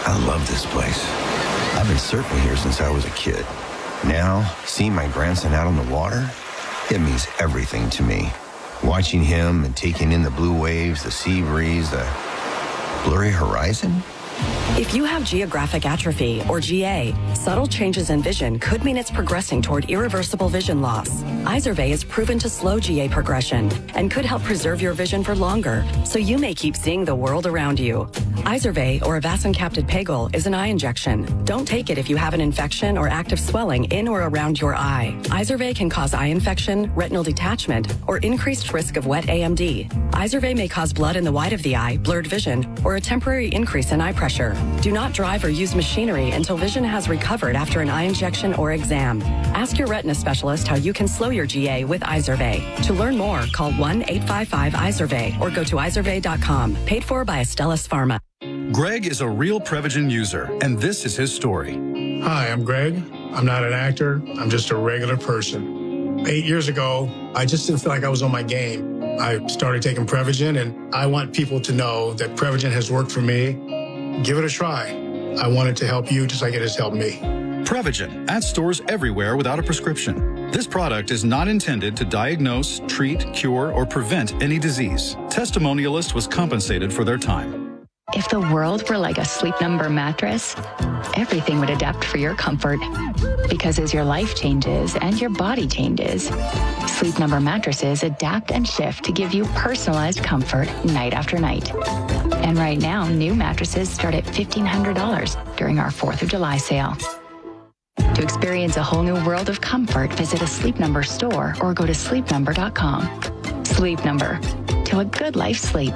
I love this place. I've been surfing here since I was a kid. Now, seeing my grandson out on the water, it means everything to me. Watching him and taking in the blue waves, the sea breeze, the blurry horizon. If you have geographic atrophy, or GA, subtle changes in vision could mean it's progressing toward irreversible vision loss. Izervay is proven to slow GA progression and could help preserve your vision for longer, so you may keep seeing the world around you. Izervay, or avacincaptad pegol, is an eye injection. Don't take it if you have an infection or active swelling in or around your eye. Izervay can cause eye infection, retinal detachment, or increased risk of wet AMD. Izervay may cause blood in the white of the eye, blurred vision, or a temporary increase in eye pressure. Do not drive or use machinery until vision has recovered after an eye injection or exam. Ask your retina specialist how you can slow your GA with Izervay. To learn more, call 1-855-IZERVAY or go to izervay.com. Paid for by Astellas Pharma. Greg is a real Prevagen user, and this is his story. Hi, I'm Greg. I'm not an actor. I'm just a regular person. 8 years ago, I just didn't feel like I was on my game. I started taking Prevagen, and I want people to know that Prevagen has worked for me. Give it a try. I want it to help you just like it has helped me. Prevagen at stores everywhere without a prescription. This product is not intended to diagnose, treat, cure, or prevent any disease. Testimonialist was compensated for their time. If the world were like a Sleep Number mattress, everything would adapt for your comfort. Because as your life changes and your body changes, Sleep Number mattresses adapt and shift to give you personalized comfort night after night. And right now, new mattresses start at $1,500 during our 4th of July sale. To experience a whole new world of comfort, visit a Sleep Number store or go to sleepnumber.com. Sleep Number. To a good life sleep.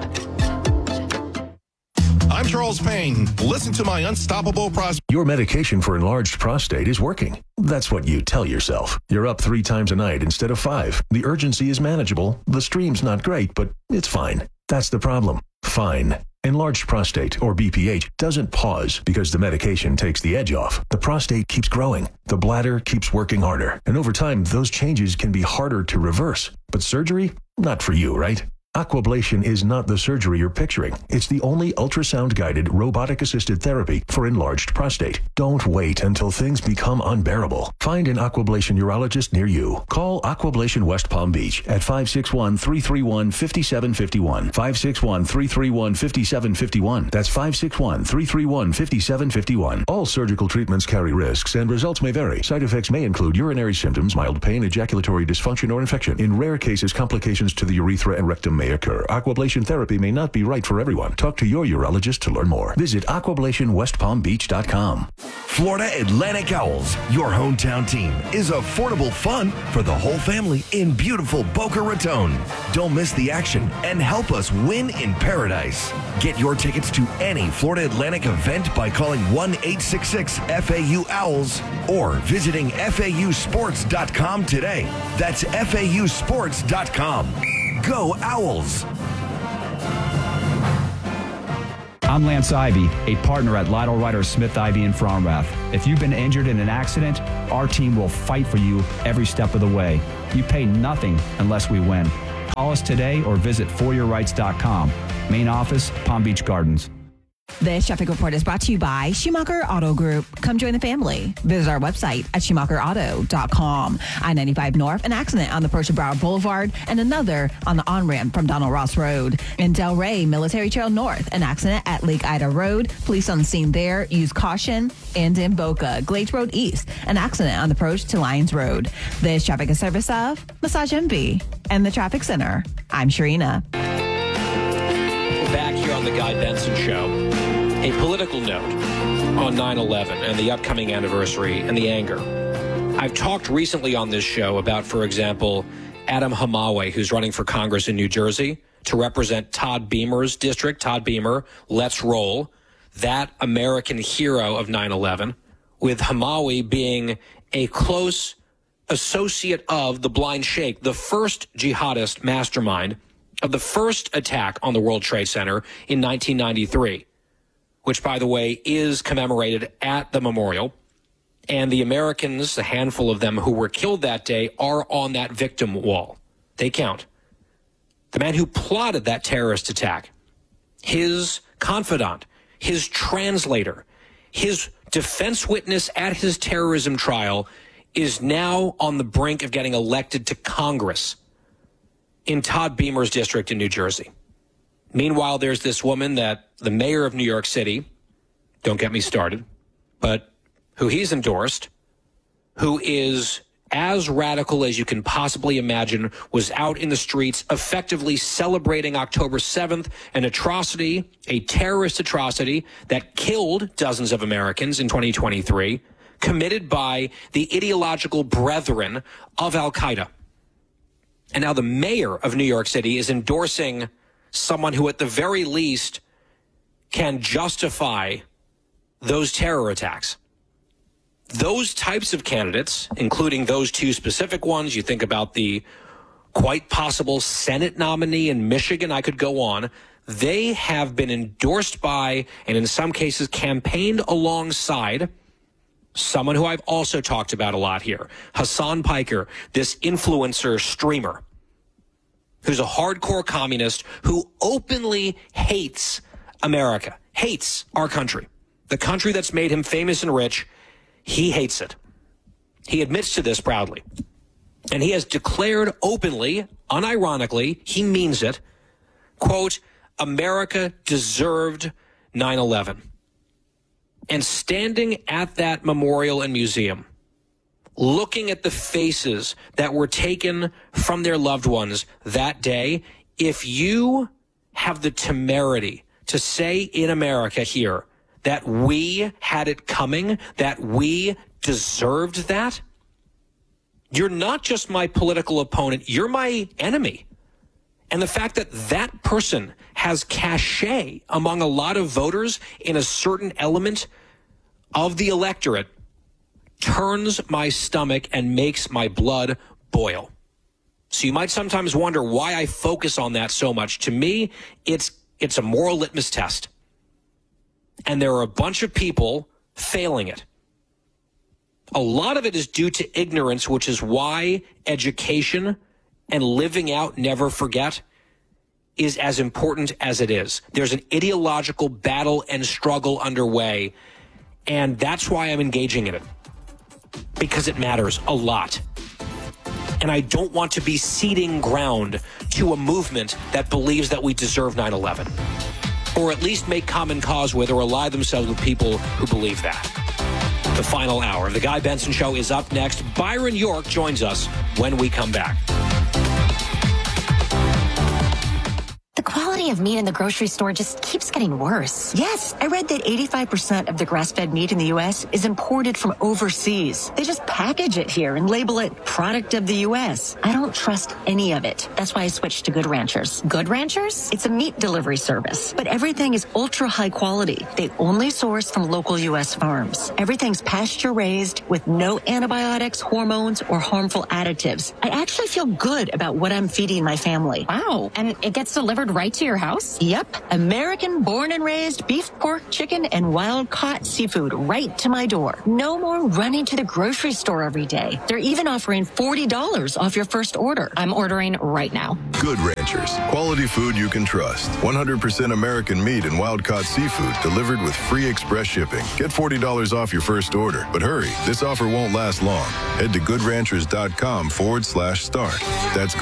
I'm Charles Payne. Listen to my Unstoppable Prosperity. Your medication for enlarged prostate is working. That's what you tell yourself. You're up 3 times a night instead of 5. The urgency is manageable. The stream's not great, but it's fine. That's the problem. Fine. Enlarged prostate, or BPH, doesn't pause because the medication takes the edge off. The prostate keeps growing. The bladder keeps working harder. And over time, those changes can be harder to reverse. But surgery? Not for you, right? Aquablation is not the surgery you're picturing. It's the only ultrasound-guided, robotic-assisted therapy for enlarged prostate. Don't wait until things become unbearable. Find an Aquablation urologist near you. Call Aquablation West Palm Beach at 561-331-5751. 561-331-5751. That's 561-331-5751. All surgical treatments carry risks, and results may vary. Side effects may include urinary symptoms, mild pain, ejaculatory dysfunction, or infection. In rare cases, complications to the urethra and rectum may occur. Aquablation therapy may not be right for everyone. Talk to your urologist to learn more. Visit aquablationwestpalmbeach.com. Florida Atlantic Owls, your hometown team, is affordable fun for the whole family in beautiful Boca Raton. Don't miss the action and help us win in paradise. Get your tickets to any Florida Atlantic event by calling 1-866-FAU-OWLS or visiting FAUsports.com today. That's FAUsports.com. Go Owls! I'm Lance Ivy, a partner at Lytle Ryder Smith Ivy in Fromrath. If you've been injured in an accident, our team will fight for you every step of the way. You pay nothing unless we win. Call us today or visit foryourrights.com. Main office, Palm Beach Gardens. This traffic report is brought to you by Schumacher Auto Group. Come join the family. Visit our website at schumacherauto.com. I-95 North, an accident on the Percival Broward Boulevard and another on the on-ramp from Donald Ross Road. In Delray, Military Trail North, an accident at Lake Ida Road. Police on scene there. Use caution. And in Boca, Glades Road East, an accident on the approach to Lyons Road. This traffic is service of Massage Envy and the Traffic Center. I'm Sharina. We're back here on the Guy Benson Show. A political note on 9/11 and the upcoming anniversary and the anger. I've talked recently on this show about, for example, Adam Hamawe, who's running for Congress in New Jersey to represent Todd Beamer's district. Todd Beamer, let's roll. That American hero of 9/11, with Hamawe being a close associate of the Blind Sheikh, the first jihadist mastermind of the first attack on the World Trade Center in 1993. Which, by the way, is commemorated at the memorial. And the Americans, a handful of them who were killed that day, are on that victim wall. They count. The man who plotted that terrorist attack, his confidant, his translator, his defense witness at his terrorism trial is now on the brink of getting elected to Congress in Todd Beamer's district in New Jersey. Meanwhile, there's this woman that the mayor of New York City, don't get me started, but who he's endorsed, who is as radical as you can possibly imagine, was out in the streets effectively celebrating October 7th, an atrocity, a terrorist atrocity that killed dozens of Americans in 2023, committed by the ideological brethren of Al-Qaeda. And now the mayor of New York City is endorsing someone who at the very least can justify those terror attacks. Those types of candidates, including those two specific ones, you think about the quite possible Senate nominee in Michigan, I could go on, they have been endorsed by, and in some cases campaigned alongside, someone who I've also talked about a lot here, Hassan Piker, this influencer streamer, who's a hardcore communist who openly hates America, hates our country, the country that's made him famous and rich. He hates it. He admits to this proudly. And he has declared openly, unironically, he means it, quote, America deserved 9/11. And standing at that memorial and museum, looking at the faces that were taken from their loved ones that day, if you have the temerity to say in America here that we had it coming, that we deserved that, you're not just my political opponent, you're my enemy. And the fact that that person has cachet among a lot of voters in a certain element of the electorate turns my stomach and makes my blood boil. So you might sometimes wonder why I focus on that so much. To me, it's a moral litmus test. And there are a bunch of people failing it. A lot of it is due to ignorance, which is why education and living out never forget is as important as it is. There's an ideological battle and struggle underway, and that's why I'm engaging in it, because it matters a lot. And I don't want to be ceding ground to a movement that believes that we deserve 9/11. Or at least make common cause with or ally themselves with people who believe that. The final hour of The Guy Benson Show is up next. Byron York joins us when we come back. The quality of meat in the grocery store just keeps getting worse. Yes, I read that 85% of the grass-fed meat in the U.S. is imported from overseas. They just package it here and label it product of the U.S. I don't trust any of it. That's why I switched to Good Ranchers. Good Ranchers? It's a meat delivery service, but everything is ultra high quality. They only source from local U.S. farms. Everything's pasture-raised with no antibiotics, hormones, or harmful additives. I actually feel good about what I'm feeding my family. Wow. And it gets delivered right to your house? Yep. American born and raised beef, pork, chicken, and wild caught seafood right to my door. No more running to the grocery store every day. They're even offering $40 off your first order. I'm ordering right now. Good Ranchers. Quality food you can trust. 100% American meat and wild caught seafood delivered with free express shipping. Get $40 off your first order. But hurry, this offer won't last long. Head to goodranchers.com/start. That's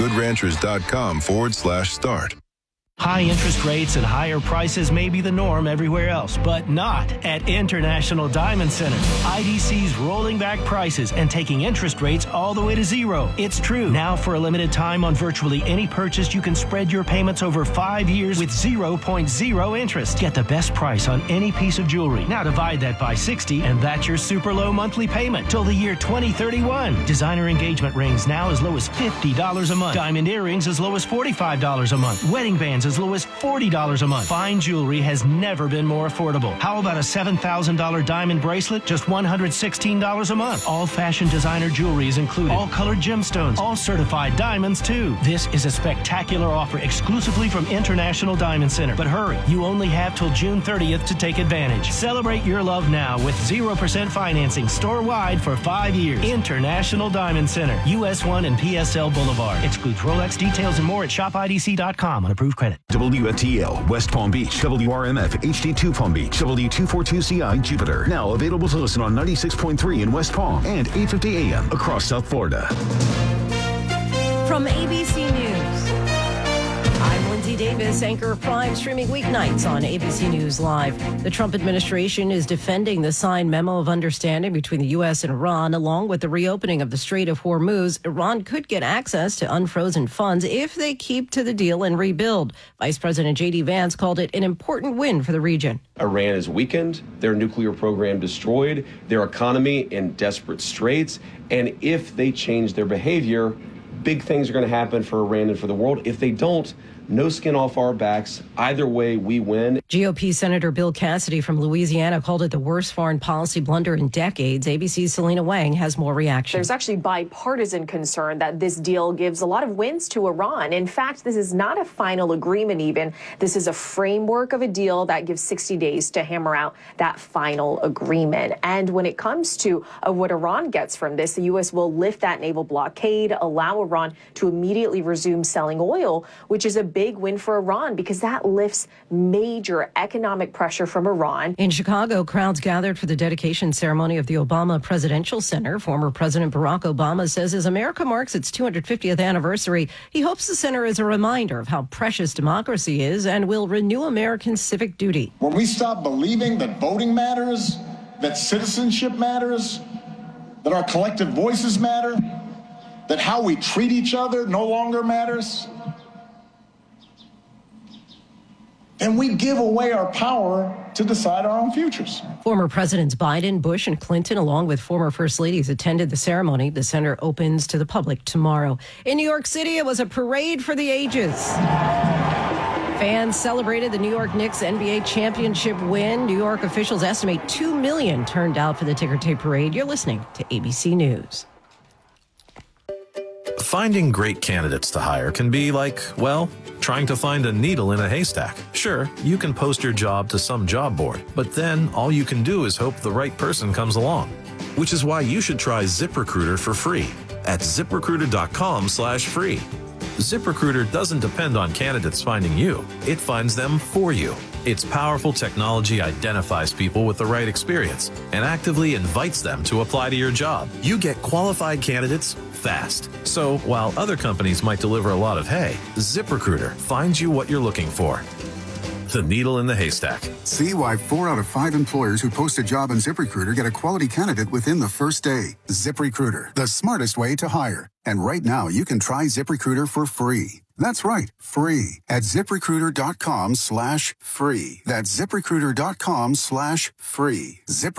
goodranchers.com/start. High interest rates and higher prices may be the norm everywhere else, but not at International Diamond Center. IDC's rolling back prices and taking interest rates all the way to zero. It's true. Now, for a limited time on virtually any purchase, you can spread your payments over 5 years with 0.0 interest. Get the best price on any piece of jewelry. Now divide that by 60, and that's your super low monthly payment till the year 2031. Designer engagement rings now as low as $50 a month. Diamond earrings as low as $45 a month. Wedding bands as low as $40 a month. Fine jewelry has never been more affordable. How about a $7,000 diamond bracelet? Just $116 a month. All fashion designer jewelry is included. All colored gemstones. All certified diamonds, too. This is a spectacular offer exclusively from International Diamond Center. But hurry, you only have till June 30th to take advantage. Celebrate your love now with 0% financing store-wide for 5 years. International Diamond Center. US 1 and PSL Boulevard. Excludes Rolex. Details and more at shopidc.com on approved credit. planet. WFTL, West Palm Beach, WRMF, HD2 Palm Beach, W242CI, Jupiter. Now available to listen on 96.3 in West Palm and 850 AM across South Florida. From ABC News, I'm Lindsay Davis, anchor of Prime, streaming weeknights on ABC News Live. The Trump administration is defending the signed memo of understanding between the U.S. and Iran. Along with the reopening of the Strait of Hormuz, Iran could get access to unfrozen funds if they keep to the deal and rebuild. Vice President J.D. Vance called it an important win for the region. Iran is weakened, their nuclear program destroyed, their economy in desperate straits, and if they change their behavior, big things are going to happen for Iran and for the world. If they don't, no skin off our backs. Either way, we win. GOP Senator Bill Cassidy from Louisiana called it the worst foreign policy blunder in decades. ABC's Selena Wang has more reaction. There's actually bipartisan concern that this deal gives a lot of wins to Iran. In fact, this is not a final agreement even. This is a framework of a deal that gives 60 days to hammer out that final agreement. And when it comes to what Iran gets from this, the U.S. will lift that naval blockade, allow Iran to immediately resume selling oil, which is a big win for Iran because that lifts major economic pressure from Iran. In Chicago, crowds gathered for the dedication ceremony of the Obama Presidential Center. Former President Barack Obama says as America marks its 250th anniversary, he hopes the center is a reminder of how precious democracy is and will renew American civic duty. When we stop believing that voting matters, that citizenship matters, that our collective voices matter, that how we treat each other no longer matters, and we give away our power to decide our own futures. Former Presidents Biden, Bush, and Clinton, along with former First Ladies, attended the ceremony. The center opens to the public tomorrow. In New York City, it was a parade for the ages. Fans celebrated the New York Knicks NBA championship win. New York officials estimate 2 million turned out for the ticker tape parade. You're listening to ABC News. Finding great candidates to hire can be like, well, trying to find a needle in a haystack. Sure, you can post your job to some job board, but then all you can do is hope the right person comes along. Which is why you should try ZipRecruiter for free at ZipRecruiter.com/free. ZipRecruiter doesn't depend on candidates finding you. It finds them for you. Its powerful technology identifies people with the right experience and actively invites them to apply to your job. You get qualified candidates fast. So while other companies might deliver a lot of hay, ZipRecruiter finds you what you're looking for. The needle in the haystack. See why 4 out of 5 employers who post a job on ZipRecruiter get a quality candidate within the first day. ZipRecruiter, the smartest way to hire. And right now, you can try ZipRecruiter for free. That's right, free at ZipRecruiter.com/free. That's ZipRecruiter.com/free.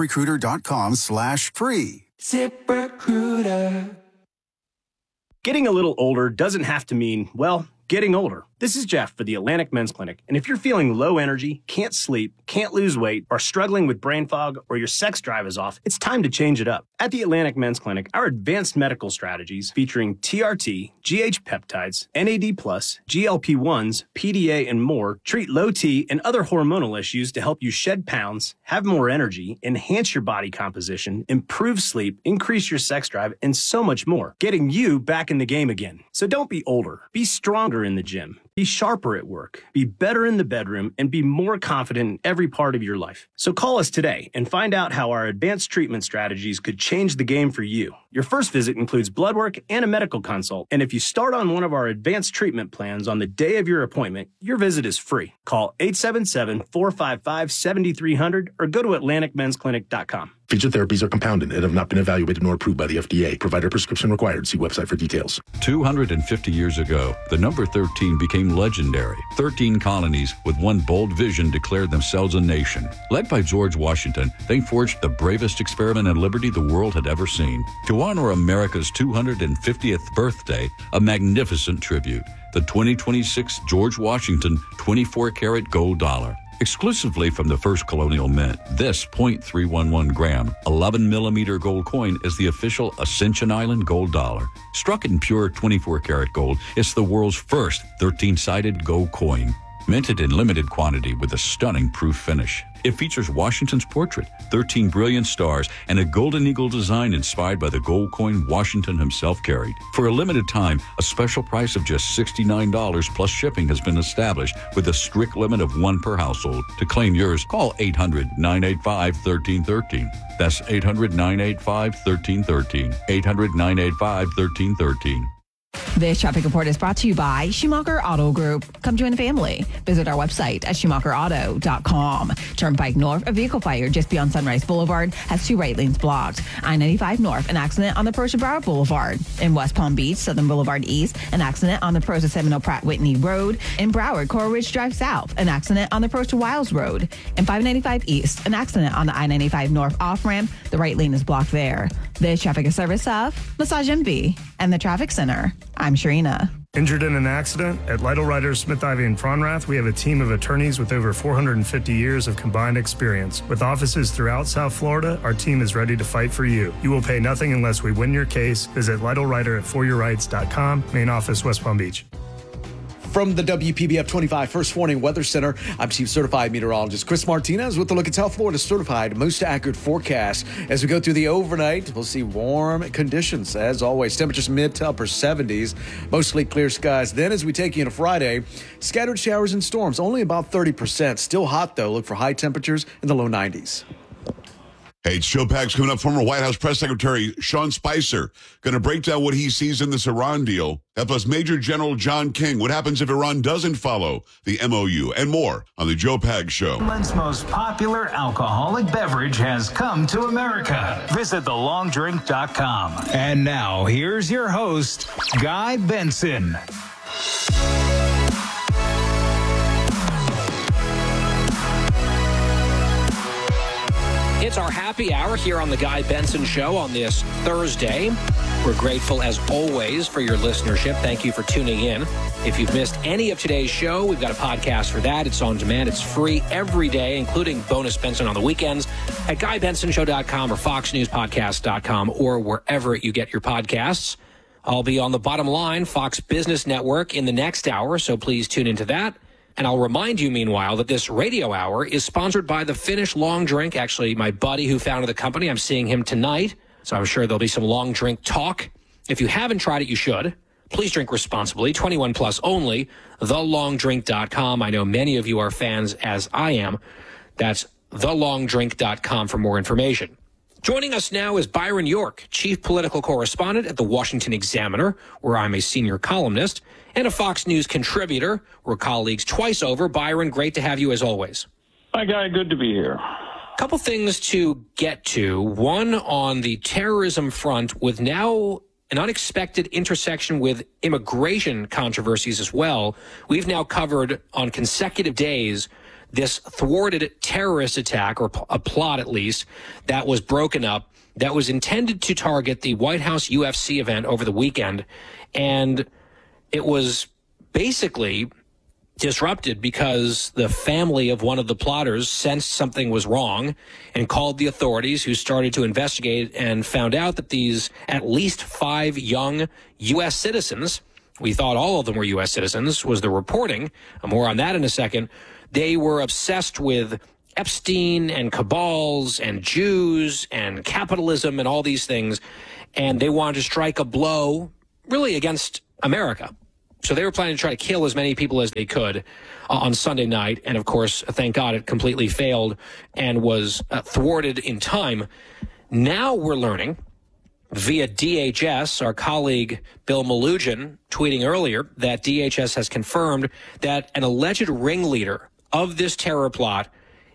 ZipRecruiter.com/free. ZipRecruiter. Getting a little older doesn't have to mean, well, getting older. This is Jeff for the Atlantic Men's Clinic, and if you're feeling low energy, can't sleep, can't lose weight, are struggling with brain fog, or your sex drive is off, it's time to change it up. At the Atlantic Men's Clinic, our advanced medical strategies featuring TRT, GH peptides, NAD+, GLP-1s, PDA, and more treat low T and other hormonal issues to help you shed pounds, have more energy, enhance your body composition, improve sleep, increase your sex drive, and so much more, getting you back in the game again. So don't be older. Be stronger in the gym. Be sharper at work, be better in the bedroom, and be more confident in every part of your life. So call us today and find out how our advanced treatment strategies could change the game for you. Your first visit includes blood work and a medical consult. And if you start on one of our advanced treatment plans on the day of your appointment, your visit is free. Call 877-455-7300 or go to AtlanticMen'sClinic.com. Featured therapies are compounded and have not been evaluated nor approved by the FDA. Provider prescription required. See website for details. 250 years ago, the number 13 became legendary. 13 colonies with one bold vision declared themselves a nation. Led by George Washington, they forged the bravest experiment in liberty the world had ever seen. To honor America's 250th birthday, a magnificent tribute, the 2026 George Washington 24-karat gold dollar. Exclusively from the first colonial mint, this .311 gram, 11 millimeter gold coin is the official Ascension Island gold dollar. Struck in pure 24 karat gold, it's the world's first 13-sided gold coin. minted in limited quantity with a stunning proof finish. It features Washington's portrait, 13 brilliant stars, and a golden eagle design inspired by the gold coin Washington himself carried. For a limited time, a special price of just $69 plus shipping has been established with a strict limit of one per household. To claim yours, call 800-985-1313. That's 800-985-1313. 800-985-1313. This traffic report is brought to you by Schumacher Auto Group. Come join the family. Visit our website at SchumacherAuto.com. Turnpike North, a vehicle fire just beyond Sunrise Boulevard has 2 right lanes blocked. I-95 North, an accident on the Persia Broward Boulevard. In West Palm Beach, Southern Boulevard East, an accident on the Persia Seminole Pratt Whitney Road. In Broward, Coral Ridge Drive South, an accident on the Persia Wiles Road. In 595 East, an accident on the I-95 North off-ramp. The right lane is blocked there. This traffic is service of Massage Envy and the Traffic Center. I'm Sharina. Injured in an accident? At Lytle Writers, Smith, Ivy, and Fronrath, we have a team of attorneys with over 450 years of combined experience. With offices throughout South Florida, our team is ready to fight for you. You will pay nothing unless we win your case. Visit LytleWriter@foryourrights.com, main office, West Palm Beach. From the WPBF 25 First Warning Weather Center, I'm Chief Certified Meteorologist Chris Martinez with a look at South Florida's certified most accurate forecast. As we go through the overnight, we'll see warm conditions. As always, temperatures mid to upper 70s, mostly clear skies. Then as we take you into Friday, scattered showers and storms, only about 30%. Still hot, though. Look for high temperatures in the low 90s. Hey, it's Joe Pags coming up. Former White House Press Secretary Sean Spicer going to break down what he sees in this Iran deal. And plus, Major General John King, what happens if Iran doesn't follow the MOU, and more on the Joe Pags Show. England's most popular alcoholic beverage has come to America. Visit thelongdrink.com. And now, here's your host, Guy Benson. It's our happy hour here on the Guy Benson Show on this Thursday. We're grateful, as always, for your listenership. Thank you for tuning in. If you've missed any of today's show, we've got a podcast for that. It's on demand. It's free every day, including Bonus Benson on the weekends at GuyBensonShow.com or FoxNewsPodcast.com or wherever you get your podcasts. I'll be on the Bottom Line, Fox Business Network, in the next hour, so please tune into that. And I'll remind you, meanwhile, that this radio hour is sponsored by the Finnish Long Drink. Actually, my buddy who founded the company, I'm seeing him tonight, so I'm sure there'll be some long drink talk. If you haven't tried it, you should. Please drink responsibly, 21 plus only, thelongdrink.com. I know many of you are fans, as I am. That's thelongdrink.com for more information. Joining us now is Byron York, chief political correspondent at the Washington Examiner, where I'm a senior columnist, and a Fox News contributor. We're colleagues twice over. Byron, great to have you as always. Hi, Guy. Good to be here. Couple things to get to. One on the terrorism front, with now an unexpected intersection with immigration controversies as well. We've now covered on consecutive days this thwarted terrorist attack, or a plot at least, that was broken up, that was intended to target the White House UFC event over the weekend. And it was basically disrupted because the family of one of the plotters sensed something was wrong and called the authorities, who started to investigate and found out that these at least 5 young U.S. citizens, we thought all of them were U.S. citizens, was the reporting. More on that in a second. They were obsessed with Epstein and cabals and Jews and capitalism and all these things, and they wanted to strike a blow really against America. So they were planning to try to kill as many people as they could on Sunday night. And, of course, thank God it completely failed and was thwarted in time. Now we're learning via DHS, our colleague Bill Malugin tweeting earlier, that DHS has confirmed that an alleged ringleader of this terror plot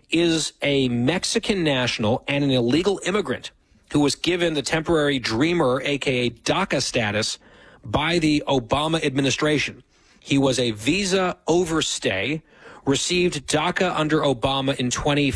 is a Mexican national and an illegal immigrant who was given the temporary Dreamer, a.k.a. DACA status, by the Obama administration. He was a visa overstay, received DACA under Obama in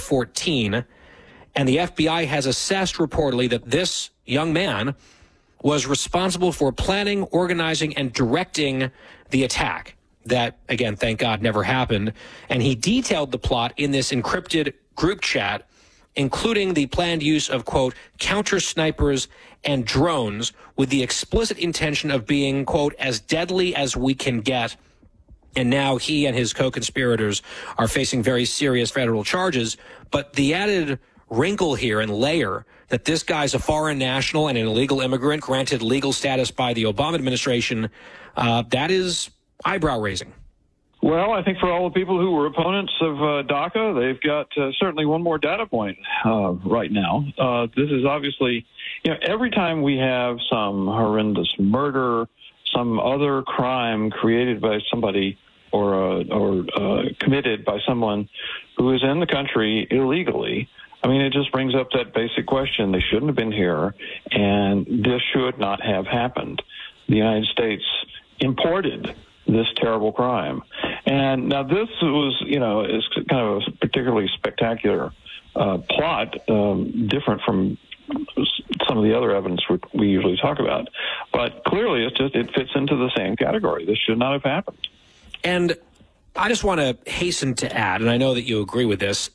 2014, and the FBI has assessed reportedly that this young man was responsible for planning, organizing, and directing the attack. That, again, thank God, never happened. And he detailed the plot in this encrypted group chat, including the planned use of, quote, counter snipers and drones with the explicit intention of being, quote, as deadly as we can get, And now he and his co-conspirators are facing very serious federal charges. But the added wrinkle here and layer that this guy's a foreign national and an illegal immigrant granted legal status by the Obama administration, that is eyebrow-raising. Well, I think for all the people who were opponents of DACA, they've got certainly one more data point right now. This is obviously, every time we have some horrendous murder, some other crime created by somebody or committed by someone who is in the country illegally, I mean, it just brings up that basic question. They shouldn't have been here, and this should not have happened. The United States imported this terrible crime. And now this was, is kind of a particularly spectacular plot, different from some of the other evidence we usually talk about. But clearly it fits into the same category. This should not have happened. And I just want to hasten to add, and I know that you agree with this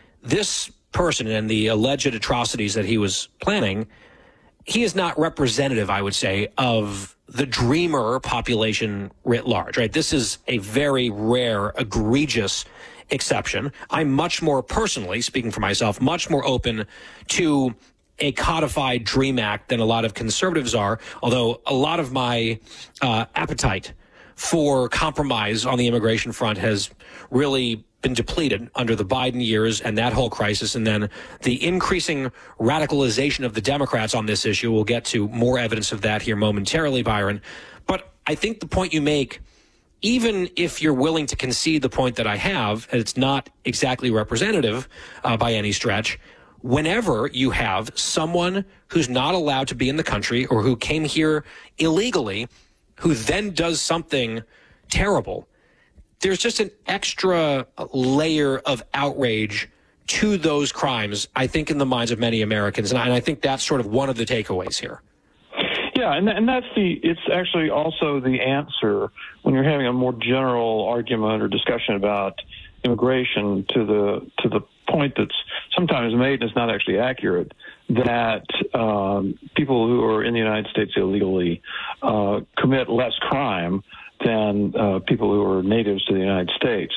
person and the alleged atrocities that he was planning, he is not representative, I would say, of the dreamer population writ large, right? This is a very rare, egregious exception. I'm much more personally, speaking for myself, much more open to a codified DREAM Act than a lot of conservatives are, although a lot of my appetite for compromise on the immigration front has really been depleted under the Biden years and that whole crisis, and then the increasing radicalization of the Democrats on this issue. We'll get to more evidence of that here momentarily, Byron. But I think the point you make, even if you're willing to concede the point that I have, and it's not exactly representative by any stretch, whenever you have someone who's not allowed to be in the country or who came here illegally, who then does something terrible, there's just an extra layer of outrage to those crimes, I think, in the minds of many Americans. And I think that's sort of one of the takeaways here. Yeah, and that's it's actually also the answer when you're having a more general argument or discussion about immigration to the point that's sometimes made and is not actually accurate, that people who are in the United States illegally commit less crime than people who are natives to the United States.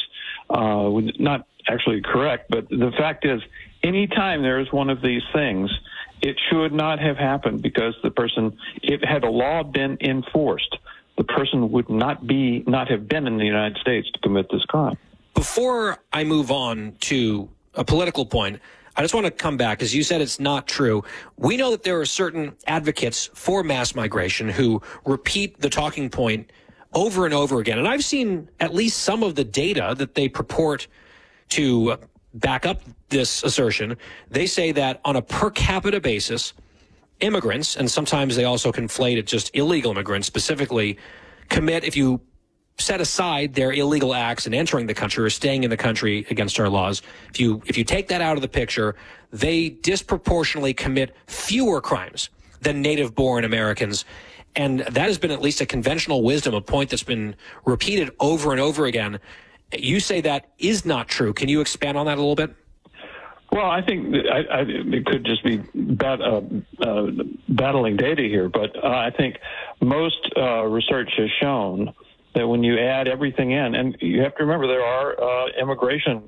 Not actually correct, but the fact is, anytime there is one of these things, it should not have happened because the person, if had the law been enforced, the person would not have been in the United States to commit this crime. Before I move on to a political point, I just want to come back, as you said, it's not true. We know that there are certain advocates for mass migration who repeat the talking point over and over again. And I've seen at least some of the data that they purport to back up this assertion. They say that on a per capita basis, immigrants, and sometimes they also conflate it just illegal immigrants specifically, commit, if you set aside their illegal acts in entering the country or staying in the country against our laws, if you take that out of the picture, they disproportionately commit fewer crimes than native-born Americans. And that has been at least a conventional wisdom, a point that's been repeated over and over again. You say that is not true. Can you expand on that a little bit? Well, I think it could just be battling data here, but I think most research has shown that when you add everything in, and you have to remember there are immigration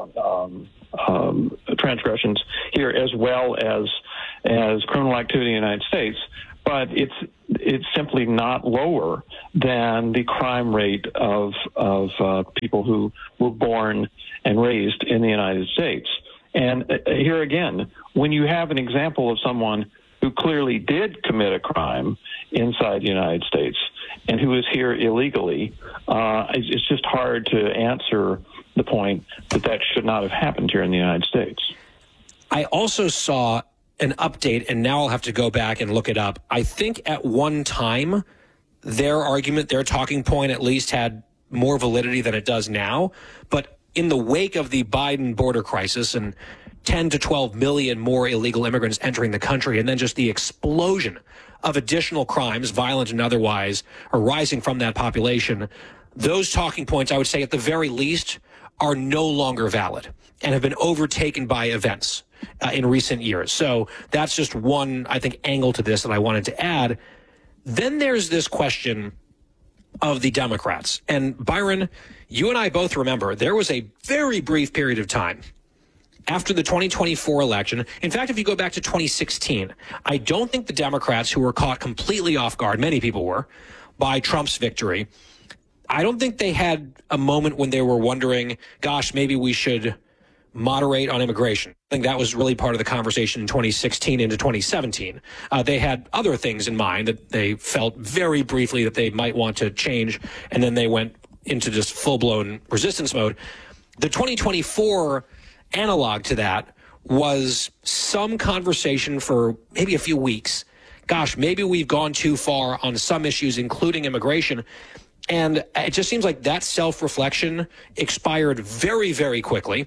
transgressions here as well as criminal activity in the United States, but it's simply not lower than the crime rate of people who were born and raised in the United States. And here again, when you have an example of someone who clearly did commit a crime inside the United States and who is here illegally, it's just hard to answer the point that should not have happened here in the United States. I also saw an update, and now I'll have to go back and look it up. I think at one time, their argument, their talking point at least had more validity than it does now. But in the wake of the Biden border crisis and 10 to 12 million more illegal immigrants entering the country, and then just the explosion of additional crimes, violent and otherwise, arising from that population, those talking points, I would say at the very least, are no longer valid and have been overtaken by events in recent years. So that's just one, I think, angle to this that I wanted to add. Then there's this question of the Democrats. And Byron, you and I both remember there was a very brief period of time after the 2024 election. In fact, if you go back to 2016, I don't think the Democrats, who were caught completely off guard, many people were, by Trump's victory, I don't think they had a moment when they were wondering, gosh, maybe we should moderate on immigration. I think that was really part of the conversation in 2016 into 2017. They had other things in mind that they felt very briefly that they might want to change, and then they went into just full-blown resistance mode. The 2024 analog to that was some conversation for maybe a few weeks. Gosh, maybe we've gone too far on some issues, including immigration. And it just seems like that self-reflection expired very, very quickly.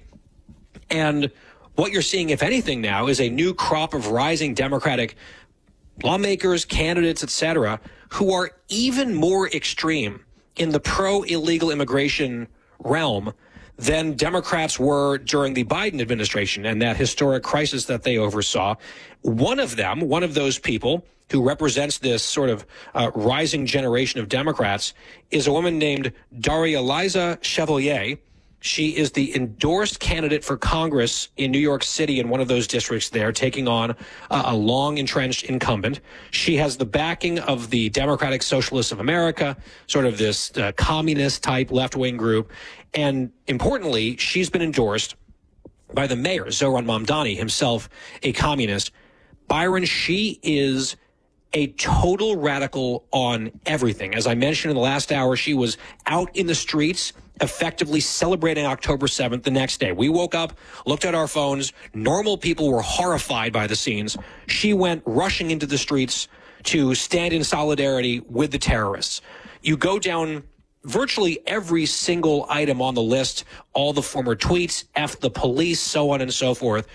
And what you're seeing, if anything, now is a new crop of rising Democratic lawmakers, candidates, et cetera, who are even more extreme in the pro-illegal immigration realm than Democrats were during the Biden administration and that historic crisis that they oversaw. One of them, one of those people who represents this sort of rising generation of Democrats, is a woman named Daria-Liza Chevalier. She is the endorsed candidate for Congress in New York City in one of those districts there, taking on a long-entrenched incumbent. She has the backing of the Democratic Socialists of America, sort of this communist-type left-wing group. And importantly, she's been endorsed by the mayor, Zohran Mamdani, himself a communist. Byron, she is a total radical on everything. As I mentioned in the last hour, she was out in the streets effectively celebrating October 7th the next day. We woke up, looked at our phones. Normal people were horrified by the scenes. She went rushing into the streets to stand in solidarity with the terrorists. You go down virtually every single item on the list, all the former tweets, F the police, so on and so forth.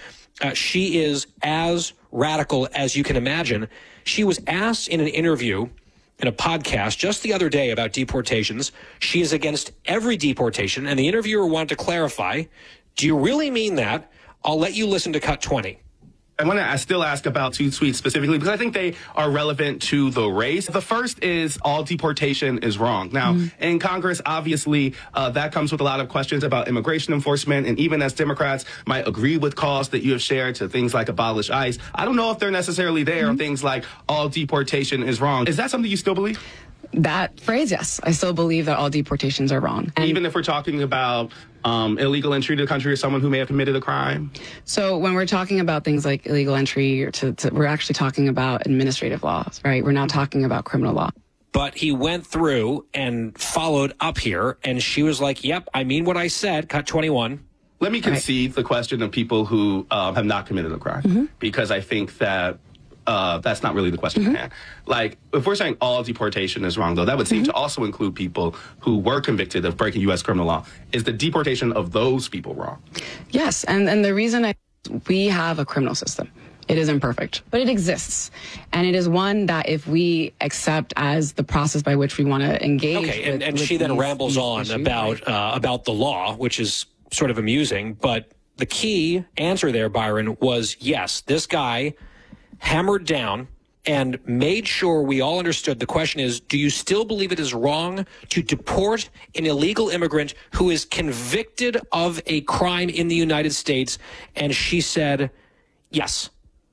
She is as radical as you can imagine. She was asked in an interview in a podcast just the other day about deportations. She is against every deportation, and the interviewer wanted to clarify, do you really mean that? I'll let you listen to cut 20. I want to still ask about two tweets specifically because I think they are relevant to the race. The first is all deportation is wrong. Now, in Congress, obviously, that comes with a lot of questions about immigration enforcement. And even as Democrats might agree with calls that you have shared to things like abolish ICE, I don't know if they're necessarily there on things like all deportation is wrong. Is that something you still believe? That phrase, yes. I still believe that all deportations are wrong. And even if we're talking about illegal entry to the country or someone who may have committed a crime? So when we're talking about things like illegal entry, we're actually talking about administrative laws, right? We're not talking about criminal law. But he went through and followed up here, and she was like, yep, I mean what I said, cut 21. Let me concede the question of people who have not committed a crime, because I think that that's not really the question at hand. Like, if we're saying all deportation is wrong, though, that would seem to also include people who were convicted of breaking U.S. criminal law. Is the deportation of those people wrong? Yes, and the reason we have a criminal system. It is imperfect, but it exists. And it is one that if we accept as the process by which we want to engage. Okay, and she then rambles on about the law, which is sort of amusing. But the key answer there, Byron, was yes, this guy hammered down and made sure we all understood. The question is, do you still believe it is wrong to deport an illegal immigrant who is convicted of a crime in the United States? And she said, yes,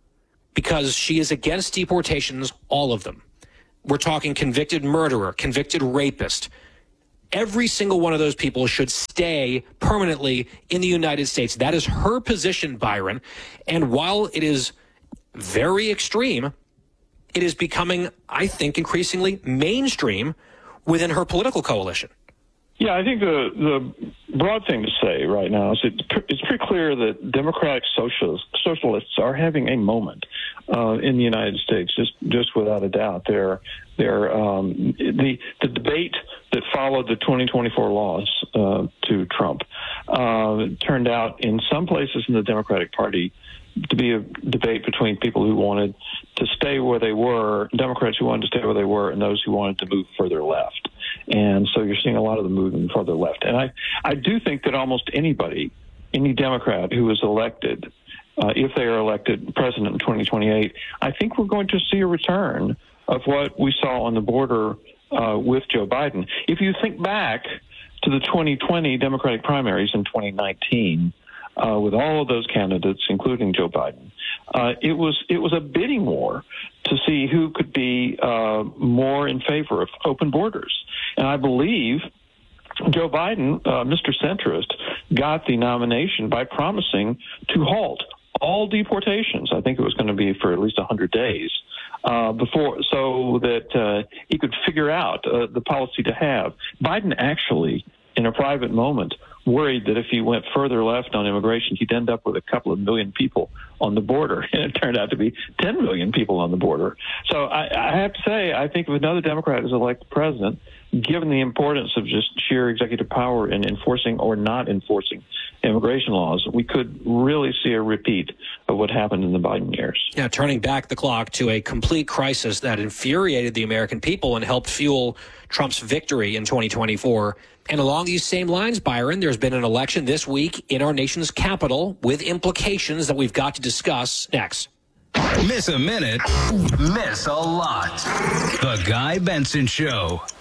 because she is against deportations, all of them. We're talking convicted murderer, convicted rapist. Every single one of those people should stay permanently in the United States. That is her position, Byron. And while it is very extreme, it is becoming, I think, increasingly mainstream within her political coalition. Yeah, I think the broad thing to say right now is it's pretty clear that Democratic socialists are having a moment in the United States, just without a doubt. The debate that followed the 2024 loss to Trump turned out in some places in the Democratic Party to be a debate between people who wanted to stay where they were, Democrats who wanted to stay where they were, and those who wanted to move further left. And so you're seeing a lot of them moving further left. And I do think that almost anybody, any Democrat who is elected, if they are elected president in 2028, I think we're going to see a return of what we saw on the border with Joe Biden. If you think back to the 2020 Democratic primaries in 2019, with all of those candidates, including Joe Biden, it was a bidding war to see who could be more in favor of open borders. And I believe Joe Biden, Mr. Centrist, got the nomination by promising to halt all deportations. I think it was going to be for at least 100 days before, so that he could figure out the policy to have. Biden actually, in a private moment, worried that if he went further left on immigration, he'd end up with a couple of million people on the border. And it turned out to be 10 million people on the border. So I have to say, I think if another Democrat is elected president, given the importance of just sheer executive power in enforcing or not enforcing immigration laws, we could really see a repeat of what happened in the Biden years. Now, turning back the clock to a complete crisis that infuriated the American people and helped fuel Trump's victory in 2024. And along these same lines, Byron, there's been an election this week in our nation's capital with implications that we've got to discuss next. Miss a minute, miss a lot. The Guy Benson Show.